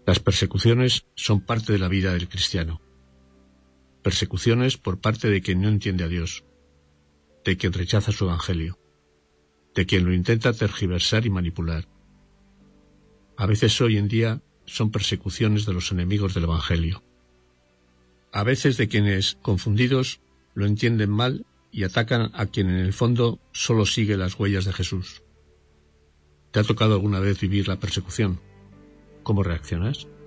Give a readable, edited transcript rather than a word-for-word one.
Las persecuciones son parte de la vida del cristiano. Persecuciones por parte de quien no entiende a Dios, de quien rechaza su evangelio, de quien lo intenta tergiversar y manipular. A veces hoy en día son persecuciones de los enemigos del evangelio. A veces de quienes, confundidos, lo entienden mal y atacan a quien en el fondo solo sigue las huellas de Jesús. ¿Te ha tocado alguna vez vivir la persecución? ¿Cómo reaccionas?